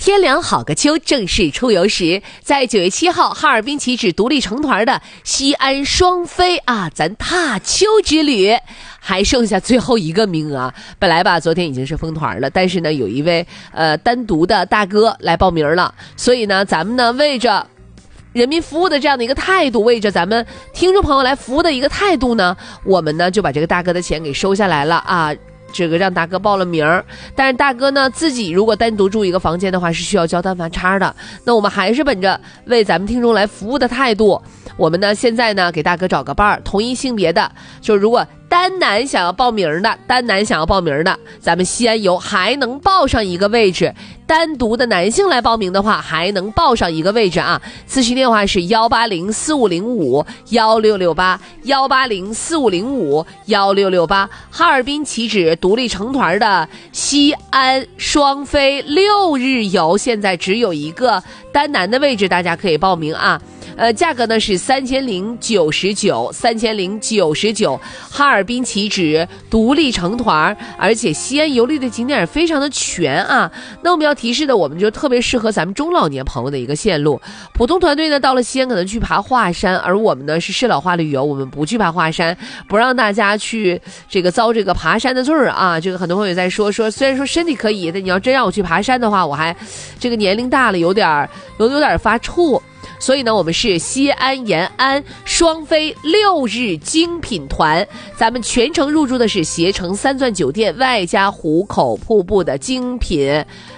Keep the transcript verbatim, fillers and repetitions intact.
天凉好个秋，正是出游时。在九月七号，哈尔滨起止独立成团的西安双飞啊，咱踏秋之旅还剩下最后一个名额。本来吧，昨天已经是封团了，但是呢，有一位呃单独的大哥来报名了，所以呢，咱们呢为着人民服务的这样的一个态度，为着咱们听众朋友来服务的一个态度呢，我们呢就把这个大哥的钱给收下来了啊。这个让大哥报了名儿，但是大哥呢自己如果单独住一个房间的话是需要交单反差的。那我们还是本着为咱们听众来服务的态度，我们呢现在呢给大哥找个伴儿，同一性别的，就如果单男想要报名的，单男想要报名的，咱们西安游还能报上一个位置。单独的男性来报名的话，还能报上一个位置啊。咨询电话是幺八零四五零五幺六六八幺八零四五零五幺六六八。哈尔滨起止独立成团的西安双飞六日游，现在只有一个单男的位置，大家可以报名啊。呃，价格呢是三千零九十九，三千零九十九。哈尔滨起止独立成团，而且西安游历的景点非常的全啊。那我们要提示的，我们就特别适合咱们中老年朋友的一个线路。普通团队呢到了西安可能去爬华山，而我们呢是适老化旅游，我们不去爬华山，不让大家去这个遭这个爬山的罪儿啊。这个很多朋友在说说，虽然说身体可以，但你要真让我去爬山的话，我还这个年龄大了，有点有有点发怵。所以呢，我们是西安延安双飞六日精品团，咱们全程入住的是携程三钻酒店外加壶口瀑布的精品